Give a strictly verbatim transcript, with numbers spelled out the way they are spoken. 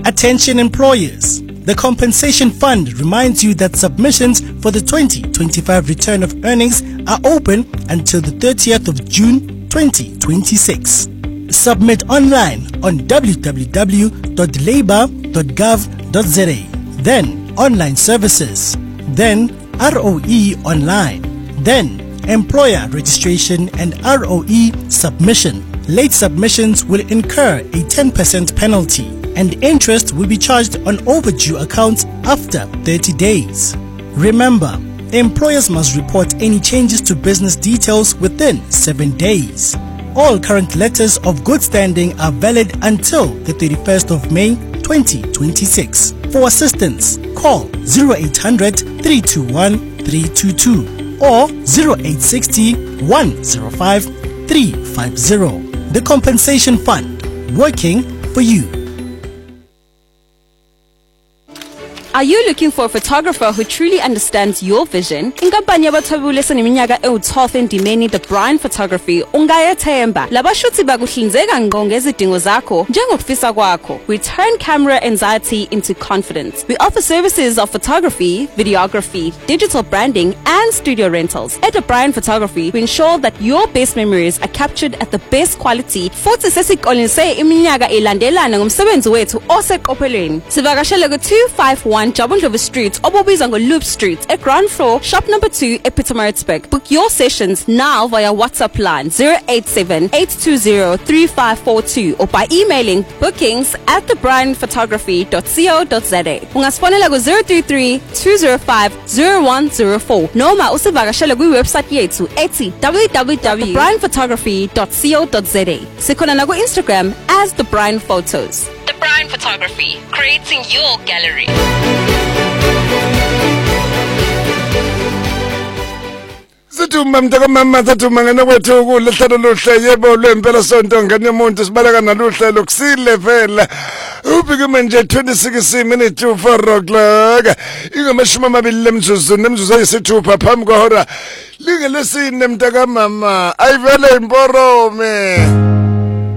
Attention employers. The Compensation Fund reminds you that submissions for the twenty twenty-five return of earnings are open until the thirtieth of June twenty twenty-six. Submit online on w w w dot labour dot gov dot z a. Then online services. Then R O E online. Then employer registration and R O E submission. Late submissions will incur a ten percent penalty, and interest will be charged on overdue accounts after thirty days. Remember, employers must report any changes to business details within seven days. All current letters of good standing are valid until the thirty-first of May twenty twenty-six. For assistance, call zero eight hundred, three two one, three two two or zero eight six zero, one zero five, three five zero. The Compensation Fund, working for you. Are you looking for a photographer who truly understands your vision? Inkampani yabathwebulisa neminyaka ewu-twelve endimeni The Brian Photography ungayethemba. Labashuthi bakuhlinzeka ngqo ngezidingo zakho njengokufisa kwakho. We turn camera anxiety into confidence. We offer services of photography, videography, digital branding and studio rentals. At The Brian Photography, we ensure that your best memories are captured at the best quality. Futhi sesiqolise iminyaka elandelana ngomsebenzi wethu oseqophelweni. Sivakashele ku two fifty-one Jabundlova Street, Obobizango Loop Street, at ground floor, shop number two, at Pietermaritzburg. Book your sessions now via WhatsApp line zero eight seven, eight two zero, three five four two or by emailing bookings at the brian photography dot co dot z a. Ungasfonela ku zero three three, two zero five, zero one zero four. Noma usivakashela kwi-website yethu ethi w w w dot the brian photography dot co dot z a. Sikhona na ku Instagram as The Brian Photos. The Brian Photography, creating your gallery. Sithuma mntaka mama sathuma ngene kwethu kulihlelo luhle yebo lwempela sonto ngane umuntu sibaleka naluhlelo kusile vela ubike manje twenty-six minutes to four o'clock ingamashumi amabili lemzuzu nemzuzu ayisithupha phambi kwahora lingelesine mntaka mama ayivele imborome.